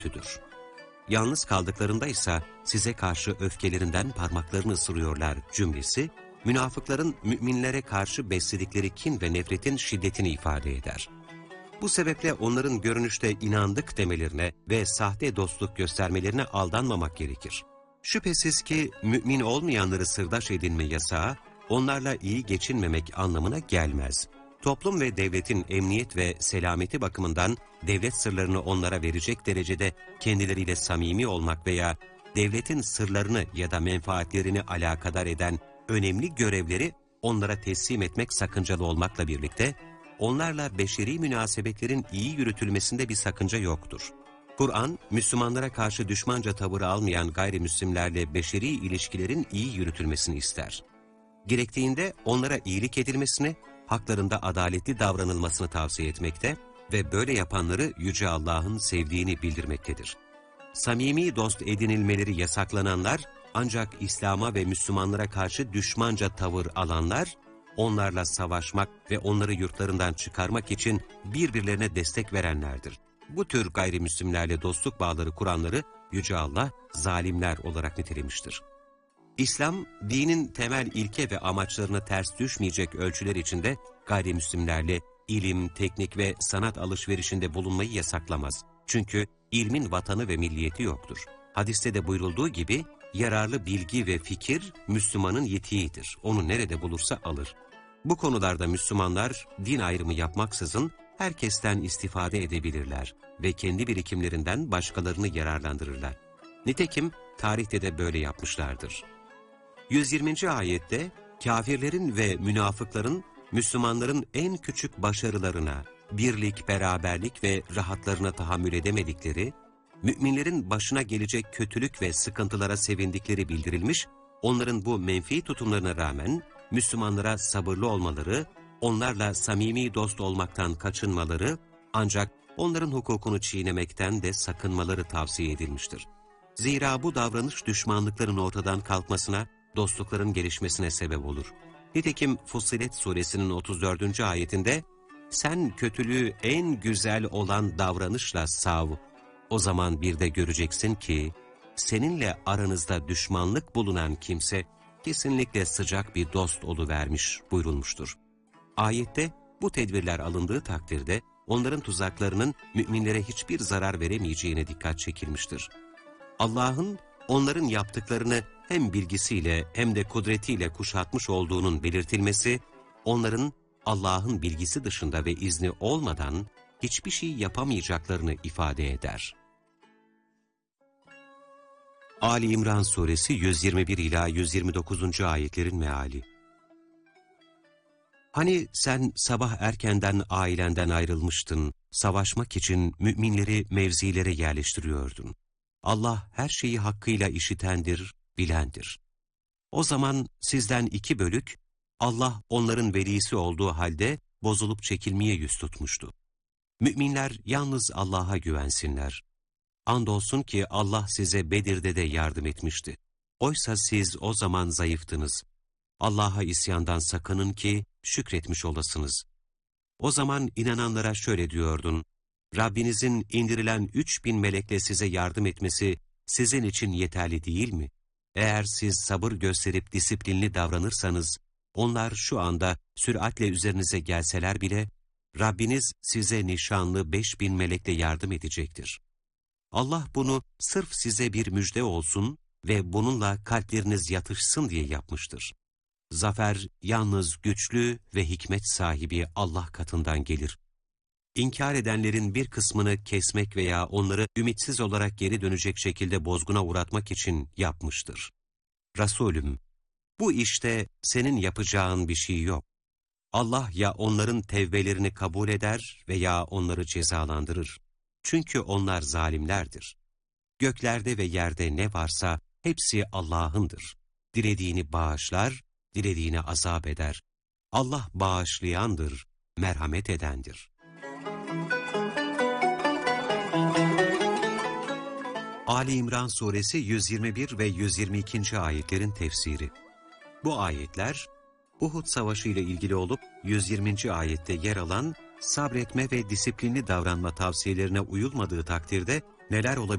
kötüdür. Yalnız kaldıklarında ise size karşı öfkelerinden parmaklarını ısırıyorlar cümlesi, münafıkların müminlere karşı besledikleri kin ve nefretin şiddetini ifade eder. Bu sebeple onların görünüşte inandık demelerine ve sahte dostluk göstermelerine aldanmamak gerekir. Şüphesiz ki mümin olmayanları sırdaş edinme yasağı, onlarla iyi geçinmemek anlamına gelmez. Toplum ve devletin emniyet ve selameti bakımından devlet sırlarını onlara verecek derecede kendileriyle samimi olmak veya devletin sırlarını ya da menfaatlerini alakadar eden önemli görevleri onlara teslim etmek sakıncalı olmakla birlikte, onlarla beşeri münasebetlerin iyi yürütülmesinde bir sakınca yoktur. Kur'an, Müslümanlara karşı düşmanca tavır almayan gayrimüslimlerle beşeri ilişkilerin iyi yürütülmesini ister. Gerektiğinde onlara iyilik edilmesini, haklarında adaletli davranılmasını tavsiye etmekte ve böyle yapanları Yüce Allah'ın sevdiğini bildirmektedir. Samimi dost edinilmeleri yasaklananlar, ancak İslam'a ve Müslümanlara karşı düşmanca tavır alanlar, onlarla savaşmak ve onları yurtlarından çıkarmak için birbirlerine destek verenlerdir. Bu tür gayrimüslimlerle dostluk bağları kuranları Yüce Allah zalimler olarak nitelemiştir. İslam, dinin temel ilke ve amaçlarına ters düşmeyecek ölçüler içinde gayrimüslimlerle ilim, teknik ve sanat alışverişinde bulunmayı yasaklamaz. Çünkü ilmin vatanı ve milliyeti yoktur. Hadiste de buyurulduğu gibi, yararlı bilgi ve fikir Müslümanın yetiğidir. Onu nerede bulursa alır. Bu konularda Müslümanlar din ayrımı yapmaksızın herkesten istifade edebilirler ve kendi birikimlerinden başkalarını yararlandırırlar. Nitekim tarihte de böyle yapmışlardır. 120. ayette kâfirlerin ve münafıkların Müslümanların en küçük başarılarına, birlik, beraberlik ve rahatlarına tahammül edemedikleri, müminlerin başına gelecek kötülük ve sıkıntılara sevindikleri bildirilmiş, onların bu menfi tutumlarına rağmen Müslümanlara sabırlı olmaları, onlarla samimi dost olmaktan kaçınmaları, ancak onların hukukunu çiğnemekten de sakınmaları tavsiye edilmiştir. Zira bu davranış düşmanlıkların ortadan kalkmasına, dostlukların gelişmesine sebep olur. Nitekim Fussilet suresinin 34. ayetinde, "Sen kötülüğü en güzel olan davranışla sav. O zaman bir de göreceksin ki, seninle aranızda düşmanlık bulunan kimse, kesinlikle sıcak bir dost oluvermiş" buyurulmuştur. Ayette bu tedbirler alındığı takdirde, onların tuzaklarının müminlere hiçbir zarar veremeyeceğine dikkat çekilmiştir. Allah'ın onların yaptıklarını hem bilgisiyle hem de kudretiyle kuşatmış olduğunun belirtilmesi, onların Allah'ın bilgisi dışında ve izni olmadan hiçbir şey yapamayacaklarını ifade eder. Ali İmran suresi 121 ila 129. ayetlerin meali. Hani sen sabah erkenden ailenden ayrılmıştın, savaşmak için müminleri mevzilere yerleştiriyordun. Allah her şeyi hakkıyla işitendir, bilendir. O zaman sizden 2 bölük, Allah onların velisi olduğu halde bozulup çekilmeye yüz tutmuştu. Müminler yalnız Allah'a güvensinler. Andolsun ki Allah size Bedir'de de yardım etmişti. Oysa siz o zaman zayıftınız. Allah'a isyandan sakının ki şükretmiş olasınız. O zaman inananlara şöyle diyordun: Rabbinizin indirilen 3000 melekle size yardım etmesi sizin için yeterli değil mi? Eğer siz sabır gösterip disiplinli davranırsanız, onlar şu anda süratle üzerinize gelseler bile, Rabbiniz size nişanlı 5000 melekle yardım edecektir. Allah bunu sırf size bir müjde olsun ve bununla kalpleriniz yatışsın diye yapmıştır. Zafer yalnız güçlü ve hikmet sahibi Allah katından gelir. İnkar edenlerin bir kısmını kesmek veya onları ümitsiz olarak geri dönecek şekilde bozguna uğratmak için yapmıştır. Resulüm, bu işte senin yapacağın bir şey yok. Allah ya onların tevbelerini kabul eder veya onları cezalandırır. Çünkü onlar zalimlerdir. Göklerde ve yerde ne varsa hepsi Allah'ındır. Dilediğini bağışlar, dilediğini azap eder. Allah bağışlayandır, merhamet edendir. Ali İmran suresi 121 ve 122. ayetlerin tefsiri. Bu ayetler, Uhud Savaşı ile ilgili olup 120. ayette yer alan sabretme ve disiplinli davranma tavsiyelerine uyulmadığı takdirde neler olabileceğini